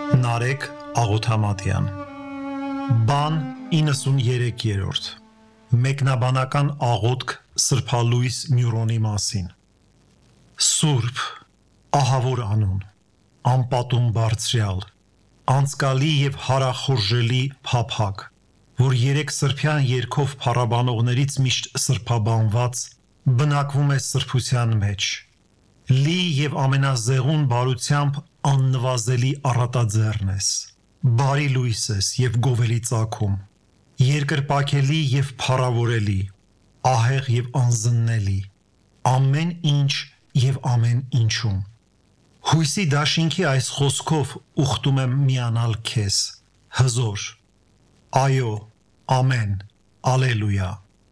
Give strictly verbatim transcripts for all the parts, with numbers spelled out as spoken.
Նարեկ Աղոթամատյան Բան իննսուններորդ Մեկնաբանական աղոթք Սրբալույս Մյուրոնի մասին Սուրբ, ահավոր անուն, անպատում բարձրյալ, անցկալի և հարախորժելի փափագ, որ երեք սրբյան երգով փառաբանողներից միշտ սրբաբանված, բնակվում է սրբության մեջ, լի և ամենազեղուն բարությամբ աննվազելի առատաձեռն ես, բարի լույս ես և գովելի ծագում, երկրպագելի և փառավորելի, ահեղ և անզննելի, ամեն ինչ և ամեն ինչում։ Հույսի դաշինքի այս խոսքով ուխտում եմ միանալ քեզ, հզոր, այո, ամեն, ալելույա,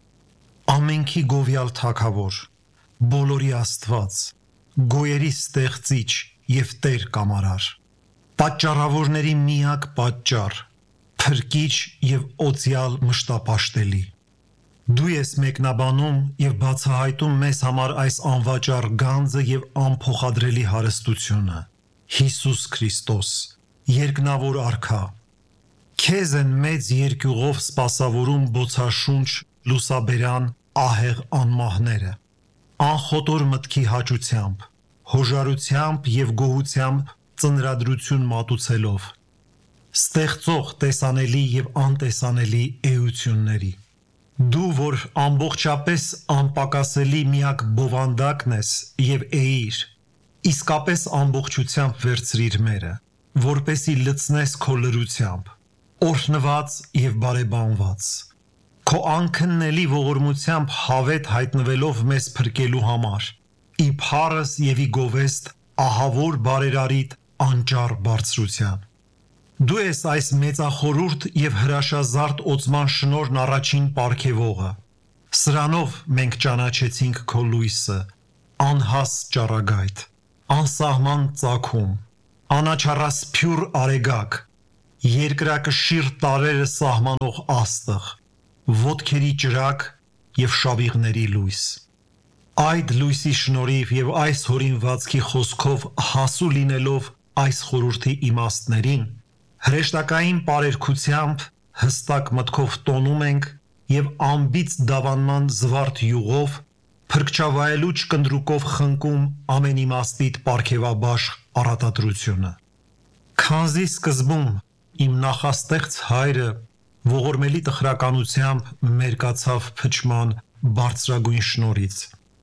ամենքի գովյալ թագավոր, բոլորի Աստված, գոյերի ստեղծիչ և Տեր կամարար, պատճառավորների միակ պատճառ, փրկիչ և օծյալ մշտապաշտելի։ Դու ես մեկնաբանում և բացահայտում մեզ համար այս անվաճառ գանձը և անփոխադրելի հարստությունը, Հիսուս Քրիստոս, երկնավոր Արքա։ Քեզ են մեծ երկյուղով սպասավորում բոցաշունչ, լուսաբերան, ահեղ անմահները, անխոտոր մտքի հաճությամբ, հոժարությամբ և գոհությամբ ծնրադրություն մատուցելով, ստեղծող տեսանելի և անտեսանելի էությունների։ Դու, որ ամբողջապես անպակասելի միակ բովանդակն ես և էիր, իսկապես ամբողջությամբ վերցրիր մերը, որպեսզի լցնես քո լրությամբ, օրհնված և բարեբանված, քո անքննելի ողորմությամբ հավետ հայտնվելով մեզ փրկելու համար, ի փառս և ի գովեստ ահավոր բարերարիդ անճառ բարձրության։ Դու ես այս մեծախորհուրդ և հրաշազարդ օծման շնորհն առաջին պարգևողը, սրանով մենք ճանաչեցինք քո լույսը, անհաստ ճառագայթ, անսահման ծագում, անաչառասփյուռ արեգակ, երկրակշիռ տարրերը սահմանող աստղ, ոտքերի ճրագ և շավիղների լույս։ Այդ լույսի շնորհիվ և այս հորինվածքի խոսքով հասու լինելով այս խորհրդի իմաստներին, հրեշտակային պարերգությամբ հստակ մտքով տոնում ենք և անբիծ դավանման զվարթ յուղով, փրկչավայելու ճկնդրուկով խնկում ամեն իմաստիդ պարգևաբաշխ առատադրությունը։ Քանզի սկզբում իմ նախաստեղծ հայրը ողորմելի տխրականությամբ մերկացավ փչման բարձրագույն շնորհից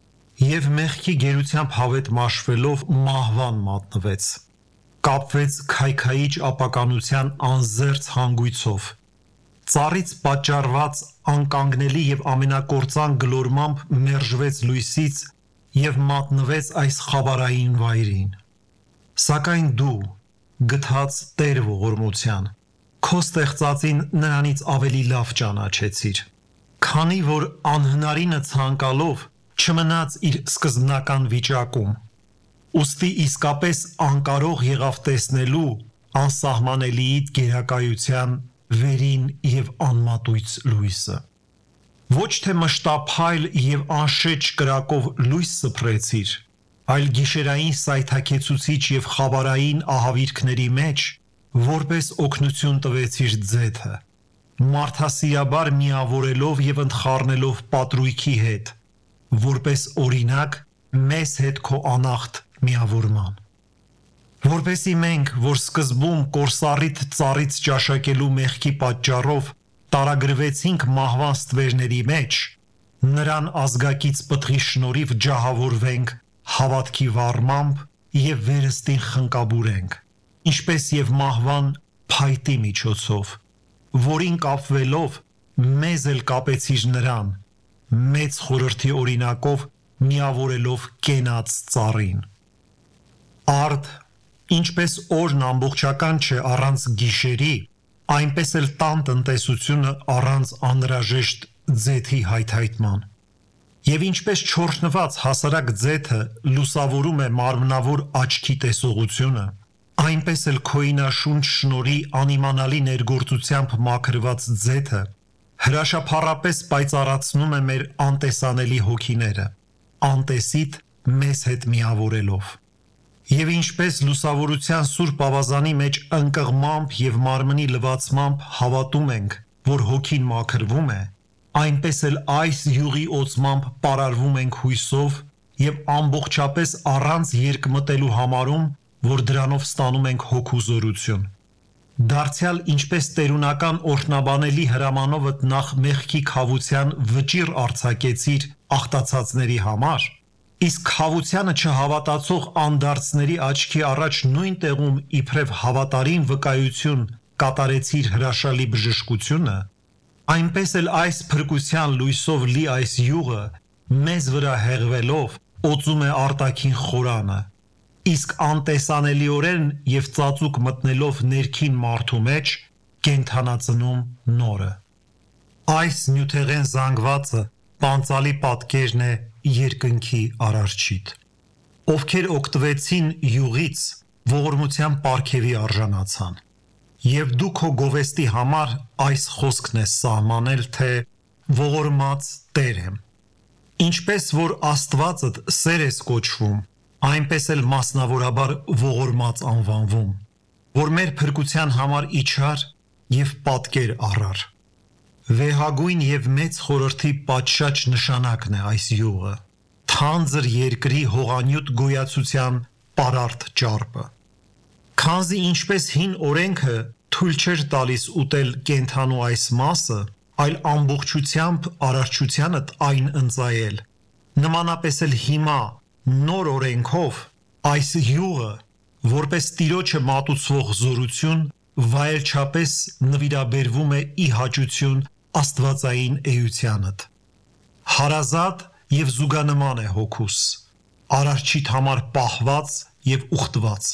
և մեղքի գերությամբ հավետ մաշվելով մահվան մատնվեց, կապվեց քայքայիչ ապականության անզերծ հանգույցով, ծառից պատճառված անկանգնելի և ամենակործան գլորմամբ մերժվեց լույսից և մատնվեց այս խավարային վայրին։ Սակայն դու, գթած Տեր ողորմության, քո ստեղծածին նրանից ավելի լավ ճանաչեցիր, քանի որ անհնարինը ցանկալով չմնաց իր սկզբնական վիճակում, ուստի իսկապես անկարող եղավ տեսնելու անսահմանելիիդ գերակայության վերին և անմատույց լույսը։ Ոչ թե մշտափայլ և անշեջ կրակով լույս սփռեցիր, այլ գիշերային սայթաքեցուցիչ և խավարային ահավիրքների մեջ որպես օգնություն տվեցիր ձեթը, մարդասիրաբար միավորելով և ընդխառնելով պատրույգի հետ, որպես օրինակ մեզ հետ քո անախտ միավորման։ Որպեսզի մենք, որ սկզբում կորսառիդ ծառից ճաշակելու մեղքի պատճառով տարագրվեցինք մահվան ստվերների մեջ, նրան ազգակից պտղի շնորհիվ ջահավորվենք հավատքի վառմամբ և վերստին խնկաբուրենք, ինչպես և մահվան փայտի միջոցով, որին կապվելով մեզ էլ կապեցիր նրան, մեծ խորհրդի օրինակով միավորելով կենաց ծառին։ Արդ, ինչպես օրն ամբողջական չէ առանց գիշերի, այնպես էլ տան տնտեսությունը առանց անհրաժեշտ ձեթի հայթայթման։ Եվ ինչպես չորհնված հասարակ ձեթը լուսավորում է մարմնավոր աչքի տեսողությունը, այնպես էլ քոյինաշունչ շնորհի անիմանալի ներգործությամբ մաքրված ձեթը հրաշափառապես պայծառացնում է մեր անտեսանելի հոգիները, անտեսիդ մեզ հետ միավորելով։ Եվ ինչպես լուսավորության սուրբ ավազանի մեջ ընկղմամբ և մարմնի լվացմամբ հավատում ենք, որ հոգին մաքրվում է, այնպես էլ այս յուղի օծմամբ պարարվում ենք հույսով և ամբողջապես առանց երկմտելու համարում, որ դրանով ստանում ենք հոգու զորություն։ Դարձյալ ինչպես տերունական օրհնաբանելի հրամանովդ նախ մեղքի քավության վճիռ արձակեցիր աղտացածների համար, իսկ քավությանը չհավատացող անդարձների աչքի առաջ նույն տեղում իբրև հավատարիմ վկայություն կատարեցիր հրաշալի բժշկությունը, այնպես էլ այս փրկության լույսով լի այս յուղը մեզ վրա հեղվելով օծում է արտաքին խորանը, իսկ անտեսանելիորեն և ծածուկ մտնելով ներքին մարդու մեջ կենդանացնում նորը։ Այս նյութեղեն զանգվածը պանծալի պատկերն է երկնքի Արարչիդ, ովքեր օգտվեցին յուղից ողորմության պարգևի արժանացան։ Եվ դու քո գովեստի համար այս խոսքն ես սահմանել, թե ողորմած Տեր եմ։ Ինչպես որ Աստվածդ սեր ես կոչվում, այնպես էլ մասնավորաբար ողորմած անվանվում, որ մեր փրկության համար իջար և պատկեր առար։ Վեհագույն և մեծ խորհրդի պատշաճ նշանակն է այս յուղը, թանձր երկրի հողանյութ գոյացության պարարտ ճարպը։ Քանզի ինչպես հին օրենքը թույլ չէր տալիս ուտել կենդանու այս մասը, այլ ամբողջությամբ արարչությանդ այն ընծայել, նմանապես էլ հիմա նոր օրենքով այս յուղը, որպես Տիրոջը մատուցվող զորություն, վայելչապես նվիրաբերվում է ի հաճություն աստվածային էությանդ։ Հարազատ և զուգանման է հոգուս, Արարչիդ համար պահված և ուխտված։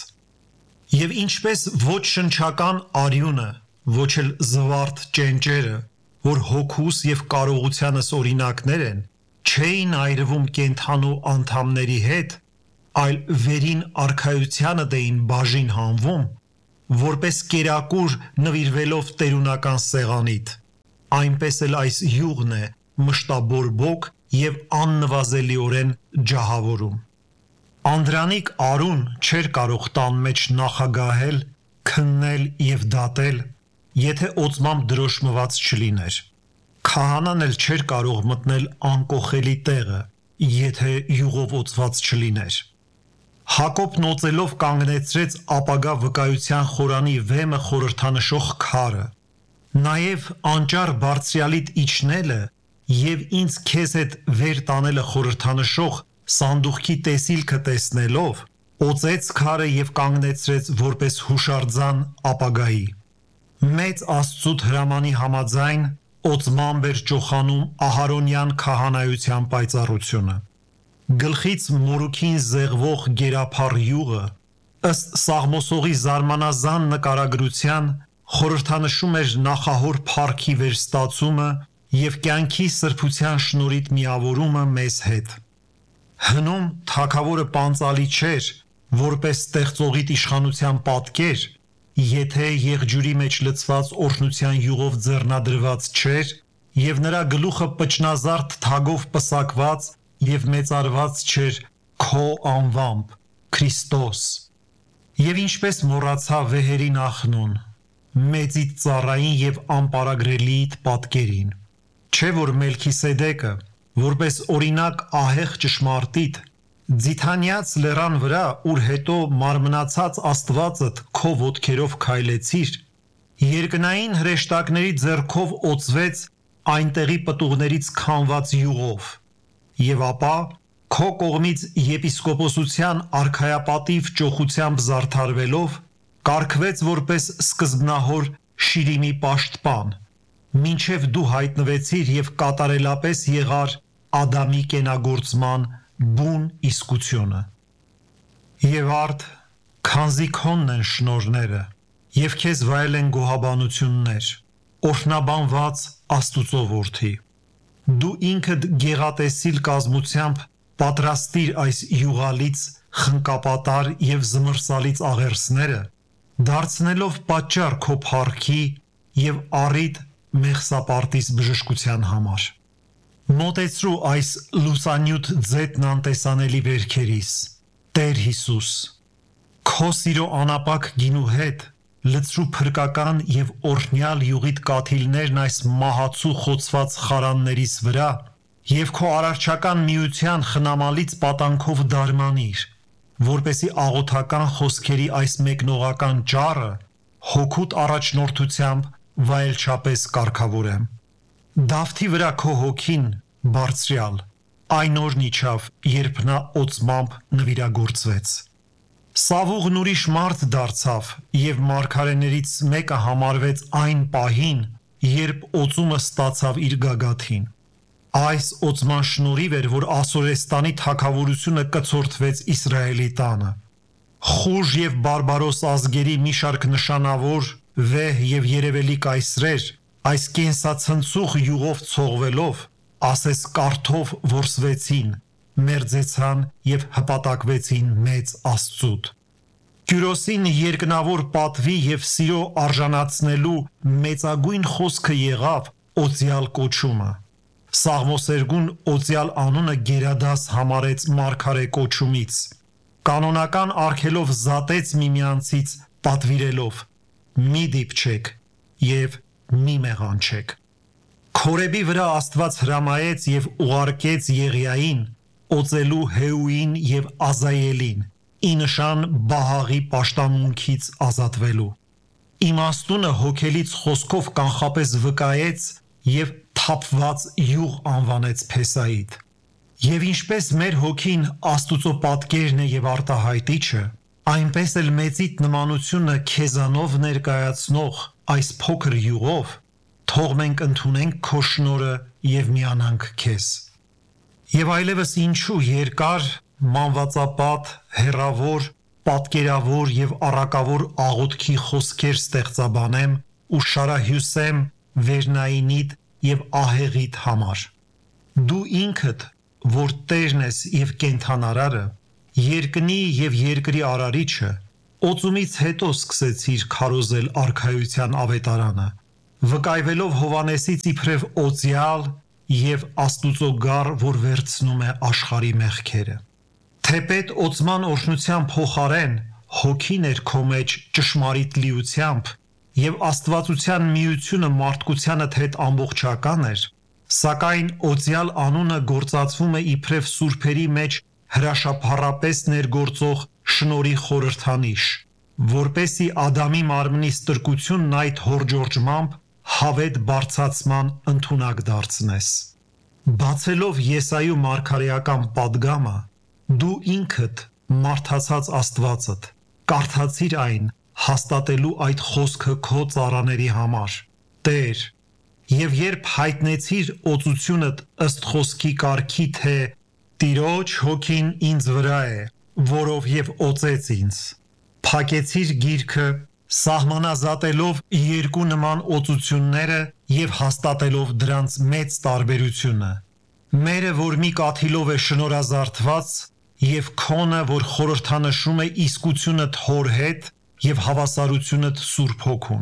Եվ ինչպես ոչ շնչական արյունը, ոչ էլ զվարթ ճենճերը, որ հոգուս և կարողությանս օրինակներ են, չէին այրվում կենդանու անդամների հետ, այլ վերին արքայությանդ էին բաժին հանվում, որպես կերակուր նվիրվելով տերունական սեղանիդ, այնպես էլ այս յուղն է մշտաբորբոք և աննվազելիորեն ջահավորում։ Անդրանիկ Արուն չէր կարող տան մեջ նախագահել, քննել և դատել, եթե օծմամբ դրոշմված չլիներ։ Քահանան էլ չէր կարող մտնել անկոխելի տեղը, եթե յուղով օծված չլիներ։ Հակոբն օծելով կանգնեցրեց ապագա վկայության խորանի վեմը խորհրդանշող քարը։ Նաև անճար բարձրյալիդ իջնելը և ինձ քեզ հետ վեր տանելը խորհրդանշող սանդուղքի տեսիլքը տեսնելով, օծեց քարը և կանգնեցրեց որպես հուշարձան ապագայի։ Մեծ Աստծուդ հրամանի համաձայն օծմամբ էր ճոխանում Ահարոնյան քահանայության պայծառությունը։ Գլխից մորուքին զեղվող գերափառ յուղը, ըստ Սաղմոսողի զարմանազան նկարագրության, խորհրդանշում էր նախահոր փառքի վերստացումը և կյանքի սրբության շնորհիդ միավորումը մեզ հետ։ Հնում թագավորը պանծալի չէր, որպես ստեղծողիդ իշխանության պատկեր, եթե եղջյուրի մեջ լցված օրհնության յուղով ձեռնադրված չէր և նրա գլուխը պճնազարդ թագով պսակված և մեծարված չէր քո անվամբ, Քրիստոս։ Եվ ինչպես մոռացա վեհերի նախնուն, մեծիդ ծառային և անպարագրելիիդ պատկերին, չէ՞ որ Մելքիսեդեկը, որպես օրինակ ահեղ ճշմարտիտ, ձիթանյաց լեռան վրա, ուր հետո մարմնացած Աստվածդ քո ոտքերով քայլեցիր, երկնային հրեշտակների ձեռքով օծվեց այնտեղի պտուղներից քամված յուղով, և ապա քո կողմից եպիսկոպոսության արքայապատիվ ճոխությամբ զարդարվելով, կարգվեց որպես սկզբնահոր Շիրիմի պաշտպան, մինչև դու հայտնվեցիր և կատարելապես եղար Ադամի կենագործման բուն իսկությունը։ Եվ արդ, քանզի քոնն են շնորհները, և քեզ վայել են գոհաբանություններ, օրհնաբանված Աստուծո որդի, դու ինքդ գեղատեսիլ կազմությամբ պատրաստիր այս յուղալից խնկապատար և զմռսալից աղերսները, դարձնելով պատճառ քո փառքի և առիթ Մեղսապարտիս բժշկության համար։ Մոտեցրու այս լուսանյութ ձետն անտեսանելի վերքերիս, Տեր Հիսուս, Քո սիրո անապակ գինու հետ լցրու փրկական եւ օրհնյալ յուղիդ կաթիլներն այս մահացու խոցված խարաններիս վրա եւ քո արարչական միության խնամալից պատանքով դարմանիր, որպեսի աղոթական խոսքերի այս մեկնողական ճառը հոգուտ առաջնորդությամբ վայելչապես կարգավորեմ։ Դավթի վրա քո հոգին բարձրյալ այն օրն իջավ, երբ նա օծմամբ նվիրագործվեց։ Սավուղն ուրիշ մարդ դարձավ եւ մարգարեներից մեկը համարվեց այն պահին, երբ օծումը ստացավ իր գագաթին։ Այս օծման շնորհիվ էր, որ Ասորեստանի թագավորությունը կցորդվեց Իսրայելի տանը։ Խուժ եւ բարբարոս ազգերի մի շարք նշանավոր, վեհ եւ երևելի կայսրեր այս կենսացնցուղ յուղով ցողվելով, ասես կարթով որսվեցին, մերձեցան եւ հպատակվեցին մեծ Աստծուտ։ Կյուրոսին երկնավոր պատվի եւ սիրո արժանացնելու մեծագույն խոսքը եղավ օծյալ կոչումը։ Սաղմոսերգուն օծյալ անունը գերադաս համարեց մարգարե կոչումից։ Կանոնական արգելով զատեց միմյանցից պատվիրելով. մի դիպչեք եւ մի մեղանչեք։ Քորեբի վրա Աստված հրամայեց եւ ուղարկեց Եղիային, օծելու Հեուին եւ Ազայելին, ի նշան Բահաղի պաշտամունքից ազատվելու։ Իմաստունը հոգելից խոսքով կանխապես վկայեց եւ թափված յուղ անվանեց Փեսայիդ։ Եվ ինչպես մեր հոգին Աստուծո պատկերն է եւ արտահայտիչը, այնպես էլ մեծիդ նմանությունը քեզանով ներկայացնող այս փոքր յուղով, թող մենք ընդունենք քո շնորհը եւ միանանք քեզ։ Եվ այլևս ինչու երկար, մանվածապատ, հեռավոր, պատկերավոր եւ առակավոր աղոթքի խոսքեր ստեղծաբանեմ ու շարահյուսեմ Վերնայինիդ եւ ահեղիդ համար։ Դու ինքդ, որ Տերն ես եւ կենթանարարը, երկնի եւ երկրի արարիչը, օծումից հետո սկսեցիր քարոզել արքայության ավետարանը, վկայվելով Հովանեսից իբրև օծյալ եւ Աստուծո գառ, որ վերցնում է աշխարհի մեղքերը։ Թեպետ օծման օրհնության փոխարեն հոգին էր քո մեջ ճշմարիտ լիությամբ եւ Աստվածության միությունը մարդկությանդ հետ ամբողջական էր, սակայն օծյալ անունը գործածվում է իբրև սուրբերի մեջ հրաշափառապես ներգործող շնորհի խորհրդանիշ, որպեսի Ադամի մարմնի ստրկությունն այդ հորջորջմամբ հավետ բարձացման ընդունակ դարձնես։ Բացելով Եսայու մարգարեական պատգամը, դու ինքդ մարդացած Աստվածդ կարդացիր այն, հաստատելու այդ խոսքը քո ծառաների համար, Տեր, եւ երբ հայտնեցիր օծությունդ ըստ խոսքի կարգի, թե Տիրոջ հոգին ինձ վրա է, որով եւ օծեց ինձ, փակեցիր գիրքը, սահմանազատելով երկու նման օծությունները եւ հաստատելով դրանց մեծ տարբերությունը։ Մերը, որ մի կաթիլով է շնորհազարդված, եւ քոնը, որ խորհրդանշում է իսկությունդ հոր հետ եւ հավասարությունդ Սուրբ Հոգուն։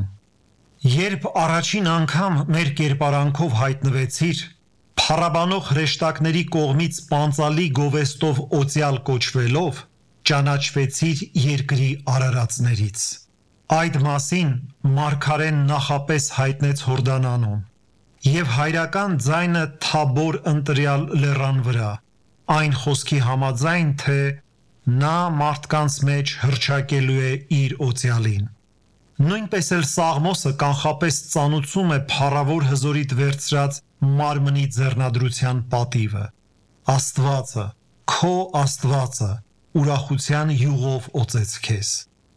Երբ առաջին անգամ մեր կերպարանքով հայտնվեցիր, փառաբանող հրեշտակների կողմից պանծալի գովեստով օծյալ կոչվելով, ճանաչվեցիր երկրի արարածներից։ Այդ մասին մարգարեն նախապես հայտնեց Հորդանանում, եւ հայրական ձայնը Թաբոր ընտրյալ լեռան վրա, այն խոսքի համաձայն, թե նա մարդկանց մեջ հռչակելու է իր օծյալին։ Նույնպես էլ Սաղմոսը կանխապես ծանուցում է փառավոր հզորիդ վերցրած մարմնի ձեռնադրության պատիվը։ Աստվածը, քո Աստվածը, ուրախության յուղով օծեց քեզ։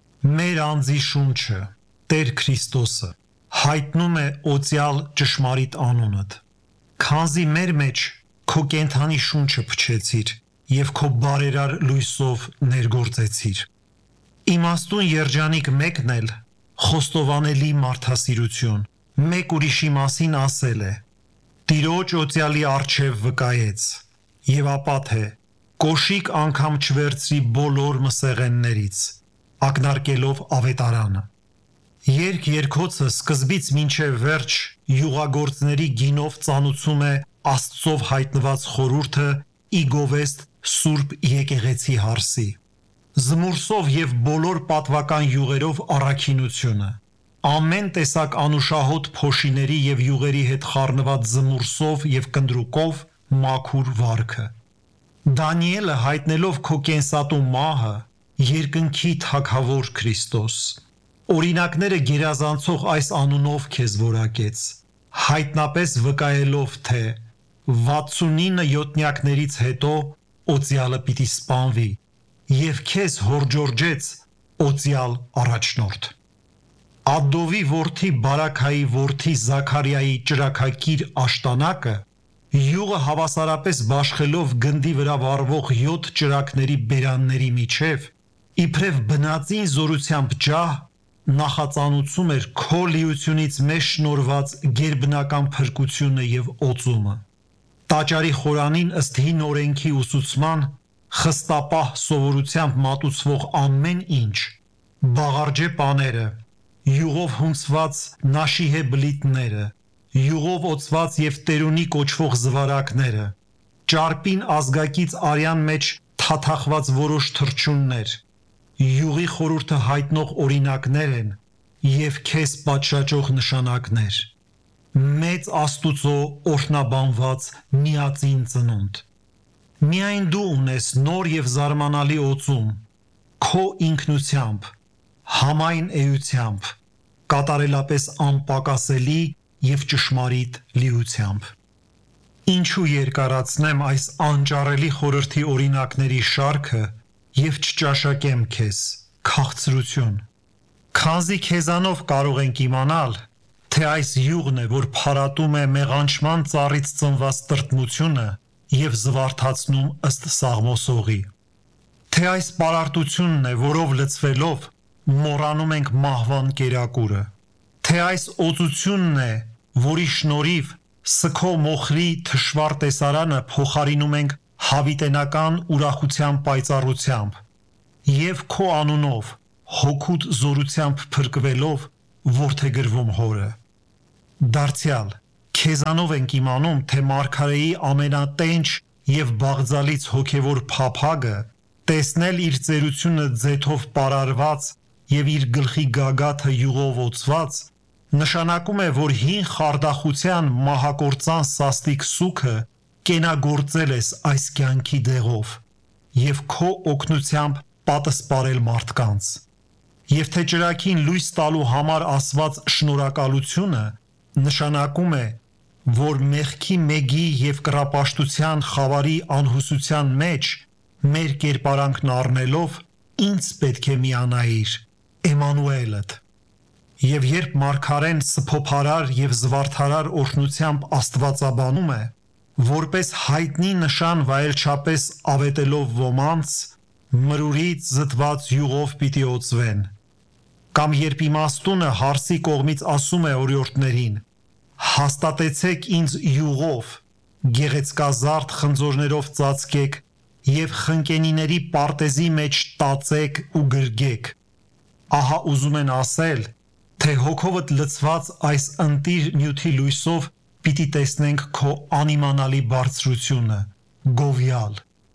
Մեր անձի շունչը, Տեր Քրիստոսը, հայտնում է օծյալ ճշմարիտ անունդ։ Քանզի մեր մեջ քո կենթանի շունչը փչեցիր եւ քո բարերար լույսով ներգործեցիր։ Իմաստուն երջանիկ մեկն էլ խոստովանելի մարդասիրություն, մեկ ուրիշի մասին ասել է. Տիրոջ օծյալի առջև վկայեց, եւ ապա թե կոշիկ անգամ չվերցրի բոլոր մսեղեններից, ակնարկելով ավետարանը։ Երկ երկոցը սկզբից մինչև վերջ յուղագործների գինով ծանուցում է Աստծով հայտնված խորհուրդը ի գովեստ Սուրբ եկեղեցի հարսի։ զմուրսով և բոլոր պատվական յուղերով առաքինությունը, ամեն տեսակ անուշահոտ փոշիների և յուղերի հետ խառնված զմուրսով և կնդրուկով մաքուր վարքը։ Դանիելը հայտնելով քո կենսատու մահը, երկնքի թագավոր Քրիստոս, օրինակները գերազանցող այս անունով քեզ որակեց, հայտնապես վկայելով, թե վաթսունինը յոթնյակներից հետո օծյալը պիտի սպանվի, և քեզ հորդժորջեց օծյալ առաջնորդ։ Ադդովի որդի Բարաքայի որդի Զաքարիայի ճրագակիր աշտանակը, յուղը հավասարապես բաշխելով գնդի վրա վառվող յոթ ճրագների բերանների միջև, իբրև բնածին զորությամբ ջահ, նախածանուցում էր քո լիությունից մեզ շնորհված գերբնական փրկությունը և օծումը։ Տաճարի խորանին ըստ հին օրենքի ուսուցման, խստապահ սովորությամբ մատուցվող ամեն ինչ, բաղարջե պաները, յուղով հունցված նաշիհե բլիթները, յուղով օծված և տերունի կոչվող զվարակները, ճարպին ազգակից արյան մեջ թաթախված որոշ թռչուններ, յուղի խորհուրդը հայտնող օրինակներ են և քեզ պատշաճող նշանակներ։ Մեծ Աստուծո օրհնաբանված միածին ծնունդ։ Միայն դու ունես նոր և զարմանալի օծում, քո ինքնությամբ, համայն էությամբ, կատարելապես անպակասելի և ճշմարիտ լիությամբ։ Ինչու երկարացնեմ այս անճարելի խորհրդի օրինակների շարքը և չճաշակեմ քեզ, քաղցրություն, քանզի քեզանով կարող ենք իմանալ, թե այս յուղն է, որ փարատում է մեղանչման ծառից ծնված տրտմությունը և զվարթացնում ըստ Սաղմոսողի, թե այս պարարտությունն է, որով լցվելով մոռանում ենք մահվան կերակուրը, թե այս օծությունն է, որի շնորհիվ սգո մոխրի թշվառ տեսարանը փոխարինում ենք հավիտենական ուրախության պայծառությամբ և քո անունով հոգուդ զորությամբ փրկվելով որդեգրվում Հորը։ Դարձյալ, քեզանով ենք իմանում, թե մարգարեի ամենատենչ և բաղձալից հոգևոր փափագը տեսնել իր ծերությունը ձեթով պարարված և իր գլխի գագաթը յուղով օծված, նշանակում է, որ հին խարդախության մահակործան սաստիկ սուգը կենագործել ես այս կյանքի դեղով և քո օգնությամբ պատսպարել մարդկանց, և թե ճրագին լույս տալու համար ասված շնորհակալությունը նշանակում է, որ մեղքի մեգի և կռապաշտության խավարի անհուսության մեջ մեր կերպարանքն առնելով ինձ պետք է միանայիր, Էմանուելդ։ Եվ երբ մարգարեն սփոփարար և զվարթարար օրհնությամբ աստվածաբանում է, որպես հայտնի նշան վայելչապես ավետելով ոմանց, մրուրից զտված յուղով պիտի օծվեն, կամ երբ իմաստունը հարսի կողմից ասում է օրիորդներին. հաստատեցեք ինձ յուղով, գեղեցկազարդ խնձորներով ծածկեք և խնկենիների պարտեզի մեջ տածեք ու գրգեք, ահա ուզում են ասել, թե հոգովդ լցված այս ընտիր նյութի լույսով պիտի տեսնենք քո անիմանալի բարձրությունը, գովյալ,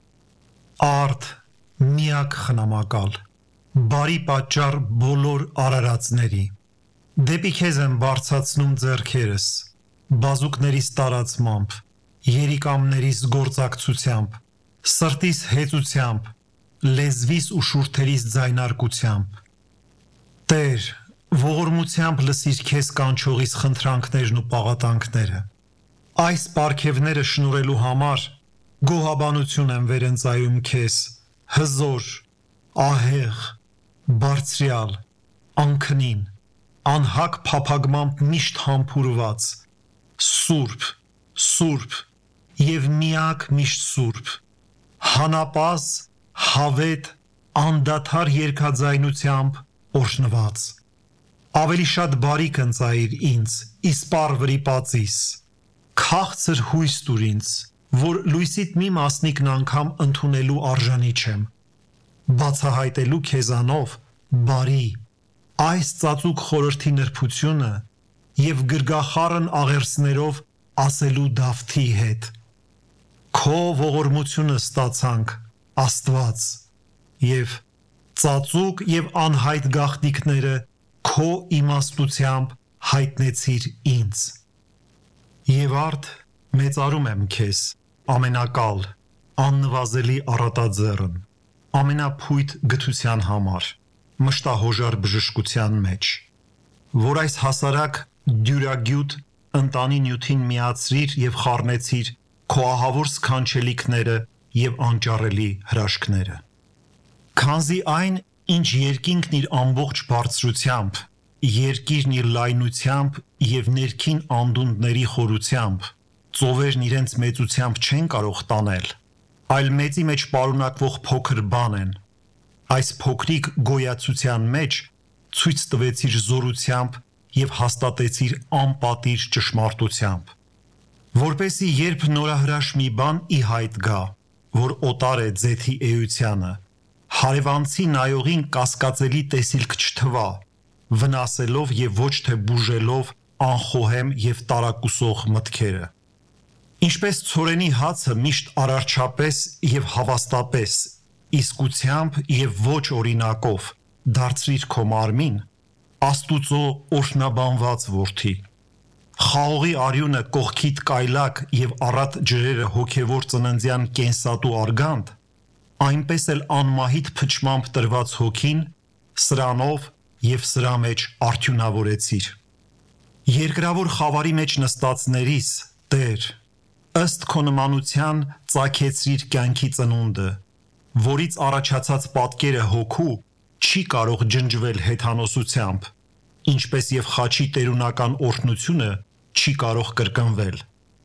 արդ, միակ խնամակալ, բարի պատճառ բոլոր արարածների, դեպի քեզ եմ բարձրացնում ձեռքերս, բազուկներիս տարածմամբ, երիկամներիս գործակցությամբ, սրտիս հեծությամբ, լեզվիս ու շուրթերիս ձայնարկությամբ։ Տեր, ողորմությամբ լսիր քեզ կանչողիս խնդրանքներն ու պաղատանքները։ Այս պարգևները շնորհելու համար գոհաբանություն եմ վերընծայում քեզ, հզոր, ահեղ, բարձրյալ, անքնին, անհակ փափագմամբ միշտ համբուրված, սուրբ, սուրբ և միակ միշտ սուրբ, հանապազ, հավետ, անդադար երգաձայնությամբ օրհնված։ Ավելի շատ բարիք ընծայիր ինձ, իսպառ վրիպածիս, քաղցր հույս տուր ինձ, որ լույսիդ մի մասնիկն անգամ ընդունելու արժանի չեմ, բացահայտելու քեզանով բարի, այս ծածուկ խորհրդի նրբությունը և գրգախառն աղերսներով ասելու Դավթի հետ. Քո ողորմությունը ստացանք, Աստված, և Ծածուկ եւ անհայտ գաղտնիքները քո իմաստությամբ հայտնեցիր ինձ։ Եվ արդ մեծարում եմ քեզ, ամենակալ, աննվազելի առատաձեռն, ամենափույթ գթության համար, մշտահոժար բժշկության մեջ, որ այս հասարակ դյուրագյուտ ընտանի նյութին միացրիր եւ խառնեցիր քո ահավոր սքանչելիքները եւ անճառելի հրաշքները։ Քանզի այն, ինչ երկինքն իր ամբողջ բարձրությամբ, երկիրն իր լայնությամբ եւ ներքին անդունդների խորությամբ, ծովերն իրենց մեծությամբ չեն կարող տանել, այլ մեծի մեջ պարունակվող փոքր բան են, այս փոքրիկ գոյացության մեջ ցույց տվեցիր զորությամբ եւ հաստատեցիր անպատիժ ճշմարտությամբ, որպեսզի երբ նորահրաշ մի բան ի հայտ գա, որ օտար է ձեթի էությանը, հարևանցի նայողին կասկածելի տեսիլք չթվա, վնասելով եւ ոչ թե բուժելով անխոհեմ եւ տարակուսող մտքերը։ Ինչպես ցորենի հացը միշտ արարչապես եւ հավաստապես, իսկությամբ եւ ոչ օրինակով դարձրիր քո մարմին, Աստուծո օրհնաբանված որդի։ Խաղողի արյունը կողքիդ կայլակ եւ առատ ջրերը հոգեվոր ծննդյան կենսատու արգանդ, այնպես էլ անմահիտ փչմամբ տրված հոգին սրանով եւ սրա մեջ արդյունավորեցիր։ Երկրավոր խավարի մեջ նստածներիս, Տեր, ըստ քո նմանության ծագեցրիր կյանքի ծնունդը, որից առաջացած պատկերը հոգու չի կարող ջնջվել հեթանոսությամբ, ինչպես եւ խաչի տերունական օրհնությունը չի կարող կրկնվել։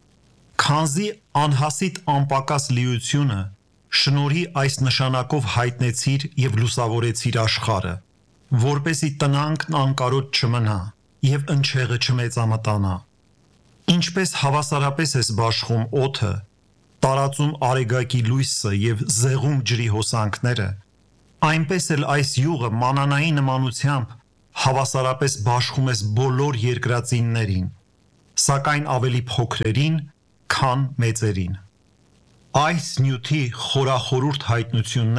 Քանզի անհասիտ անպակաս լիությունը շնորհի այս նշանակով հայտնեցիր եւ լուսավորեցիր աշխարհը, որպեսի տնանքն անկարոտ չմնա եւ ընչեղը չմեծամտանա։ Ինչպես հավասարապես ես բաշխում օդը, տարածում արեգակի լույսը եւ զեղում ջրի հոսանքները, այնպես էլ այս յուղը մանանայի նմանությամբ հավասարապես բաշխում ես բոլոր երկրածիններին, սակայն ավելի փոքրերին, քան մեծերին։ Այս նյութի խորախորուրդ հայտնությունները